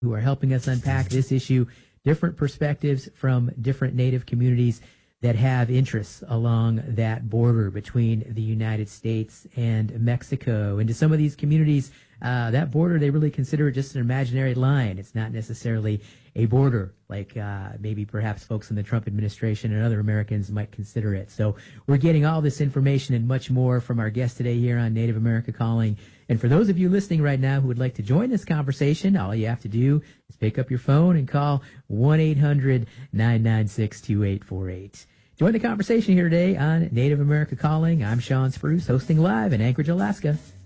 who are helping us unpack this issue, different perspectives from different Native communities that have interests along that border between the United States and Mexico. And to some of these communities, that border, they really consider it just an imaginary line. It's not necessarily a border like maybe perhaps folks in the Trump administration and other Americans might consider it. So we're getting all this information and much more from our guest today here on Native America Calling. And for those of you listening right now who would like to join this conversation, all you have to do is pick up your phone and call 1-800-996-2848. Join the conversation here today on Native America Calling. I'm Sean Spruce, hosting live in Anchorage, Alaska.